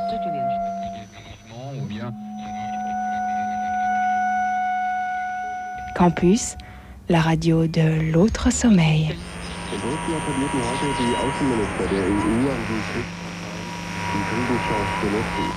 Ou bien... Campus, la radio de l'autre sommeil. In Russland appellierten heute die Außenminister der EU an die Kriegschance zu nutzen.